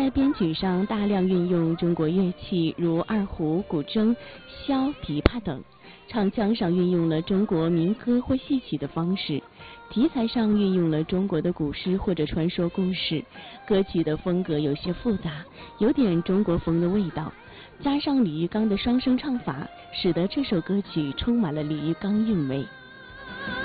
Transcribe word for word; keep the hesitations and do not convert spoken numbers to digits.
在编曲上大量运用中国乐器，如二胡、古筝、箫、琵琶等。唱腔上运用了中国民歌或戏曲的方式，题材上运用了中国的古诗或者传说故事。歌曲的风格有些复杂，有点中国风的味道，加上李玉刚的双声唱法，使得这首歌曲充满了李玉刚韵味。